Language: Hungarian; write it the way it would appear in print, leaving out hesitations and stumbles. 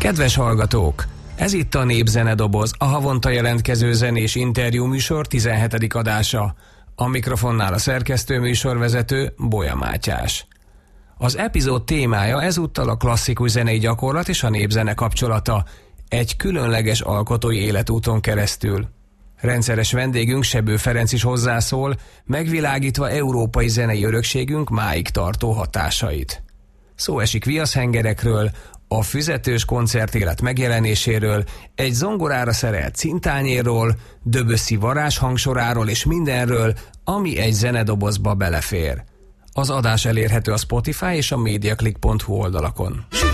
Kedves hallgatók! Ez itt a Népzenedoboz, a havonta jelentkező zenés interjú műsor 17. adása. A mikrofonnál a szerkesztő műsorvezető Bolya Mátyás. Az epizód témája ezúttal a klasszikus zenei gyakorlat és a népzene kapcsolata, egy különleges alkotói életúton keresztül. Rendszeres vendégünk Sebő Ferenc is hozzászól, megvilágítva európai zenei örökségünk máig tartó hatásait. Szó esik viaszhengerekről, a füzetős koncertélet megjelenéséről, egy zongorára szerelt cintányérról, Debussy varázshangsoráról és mindenről, ami egy zenedobozba belefér. Az adás elérhető a Spotify és a mediaclick.hu oldalakon.